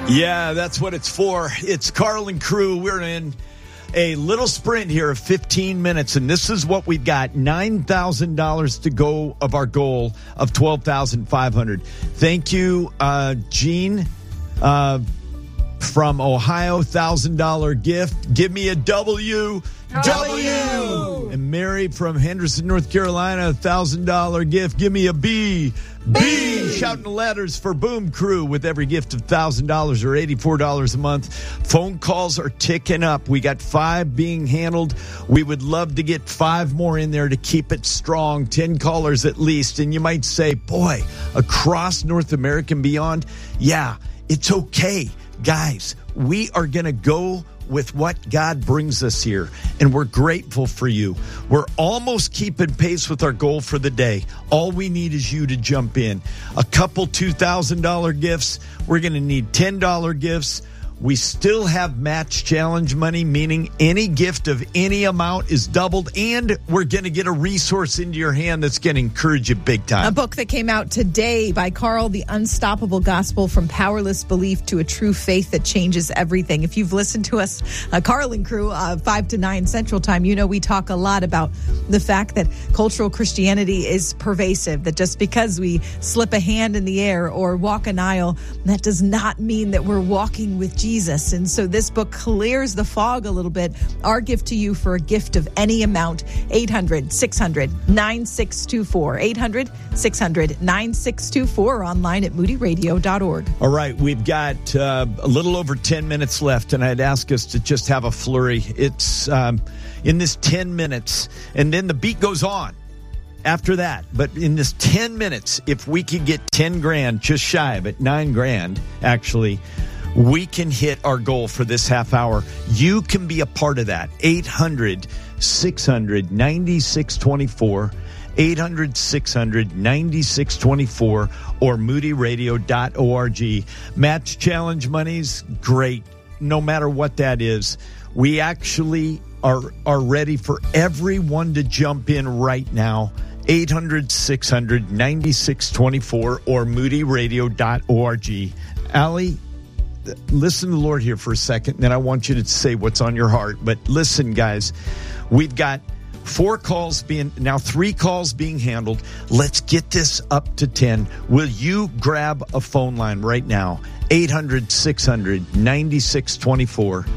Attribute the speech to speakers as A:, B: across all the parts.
A: Yeah, that's what it's for. It's Carl and crew. We're in a little sprint here of 15 minutes, and this is what we've got. $9,000 to go of our goal of $12,500. Thank you, Gene from Ohio, $1,000 gift. Give me a W. W. And Mary from Henderson, North Carolina, $1,000 gift. Give me a B. B. Shouting the letters for Boom Crew with every gift of $1,000 or $84 a month. Phone calls are ticking up. We got 5 being handled. We would love to get 5 more in there to keep it strong. 10 callers at least. And you might say, boy, across North America and beyond, yeah, it's okay. Guys, we are going to go with what God brings us here, and we're grateful for you. We're almost keeping pace with our goal for the day. All we need is you to jump in. A couple $2,000 gifts. We're going to need $10 gifts. We still have match challenge money, meaning any gift of any amount is doubled, and we're going to get a resource into your hand that's going to encourage you big time.
B: A book that came out today by Carl, The Unstoppable Gospel, From Powerless Belief to a True Faith That Changes Everything. If you've listened to us, Carl and crew, 5 to 9 Central Time, you know we talk a lot about the fact that cultural Christianity is pervasive, that just because we slip a hand in the air or walk an aisle, that does not mean that we're walking with Jesus. And so this book clears the fog a little bit. Our gift to you for a gift of any amount, 800-600-9624. 800-600-9624, online at moodyradio.org.
A: All right, we've got a little over 10 minutes left, and I'd ask us to just have a flurry. It's in this 10 minutes, and then the beat goes on after that. But in this 10 minutes, if we could get 10 grand, just shy of it, 9 grand, actually, we can hit our goal for this half hour. You can be a part of that. 800-600-9624. 800-600-9624 or moodyradio.org. Match challenge money's great, no matter what that is. We actually are ready for everyone to jump in right now. 800-600-9624 or moodyradio.org. Allie, listen to the Lord here for a second, then I want you to say what's on your heart. But listen, guys, we've got 3 calls being handled. Let's get this up to 10. Will you grab a phone line right now? 800-600-9624.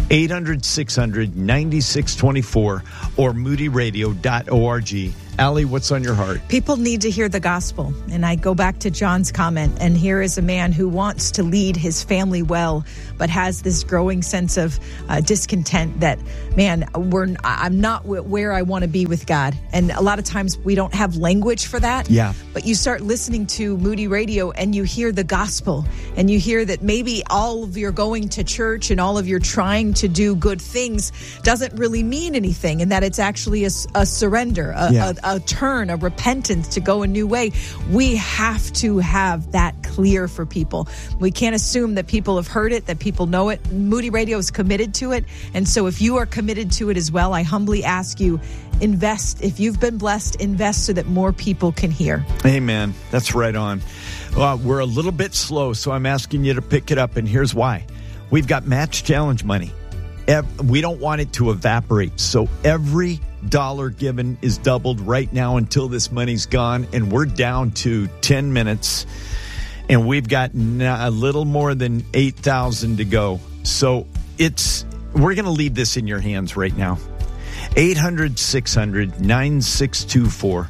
A: 800-600-9624 or moodyradio.org. Allie, what's on your heart?
B: People need to hear the gospel. And I go back to John's comment. And here is a man who wants to lead his family well, but has this growing sense of discontent that, man, I'm not where I want to be with God. And a lot of times we don't have language for that.
A: Yeah.
B: But you start listening to Moody Radio and you hear the gospel. And you hear that maybe all of your going to church and all of your trying to do good things doesn't really mean anything. And that it's actually a surrender, a turn, a repentance to go a new way. We have to have that clear for people. We can't assume that people have heard it, that people know it. Moody Radio is committed to it. And so if you are committed to it as well, I humbly ask you, invest. If you've been blessed, invest so that more people can hear.
A: Amen. That's right on. We're a little bit slow, so I'm asking you to pick it up. And here's why. We've got match challenge money. We don't want it to evaporate. So every dollar given is doubled right now until this money's gone. And we're down to 10 minutes. And we've got a little more than 8,000 to go. So we're going to leave this in your hands right now. 800-600-9624.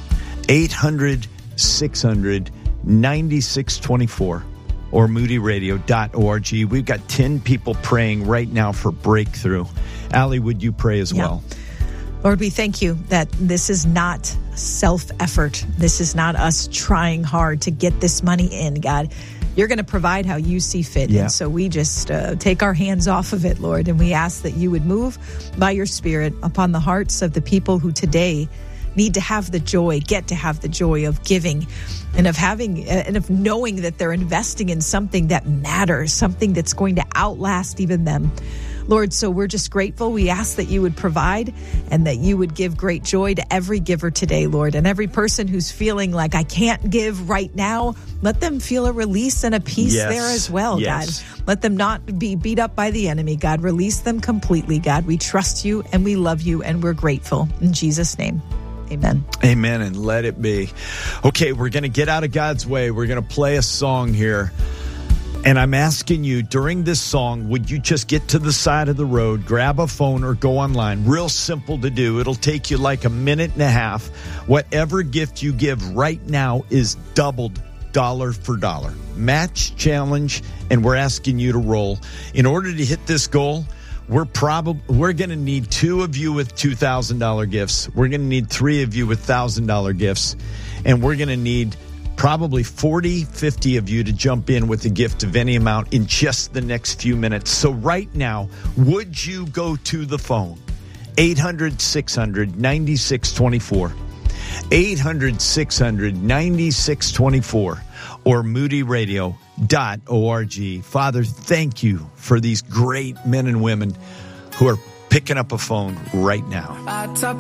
A: 800-600-9624. Or moodyradio.org. We've got 10 people praying right now for breakthrough. Allie, would you pray as well?
B: Lord, we thank you that this is not self-effort. This is not us trying hard to get this money in, God. You're going to provide how you see fit.
A: Yeah.
B: And so we just take our hands off of it, Lord, and we ask that you would move by your Spirit upon the hearts of the people who today need to have the joy, get to have the joy of giving and of having and of knowing that they're investing in something that matters, something that's going to outlast even them. Lord, so we're just grateful. We ask that you would provide and that you would give great joy to every giver today, Lord. And every person who's feeling like I can't give right now, let them feel a release and a peace there as well, God. Let them not be beat up by the enemy, God. Release them completely, God. We trust you and we love you and we're grateful. In Jesus' name. Amen.
A: Amen, and let it be. Okay, we're going to get out of God's way. We're going to play a song here. And I'm asking you, during this song, would you just get to the side of the road, grab a phone, or go online? Real simple to do. It'll take you like a minute and a half. Whatever gift you give right now is doubled dollar for dollar. Match challenge, and we're asking you to roll. In order to hit this goal, we're going to need 2 of you with $2,000 gifts. We're going to need 3 of you with $1,000 gifts. And we're going to need probably 40, 50 of you to jump in with a gift of any amount in just the next few minutes. So right now, would you go to the phone? 800-600-9624. 800-600-9624. Or moodyradio.org. Father, thank you for these great men and women who are picking up a phone right now.
C: I talk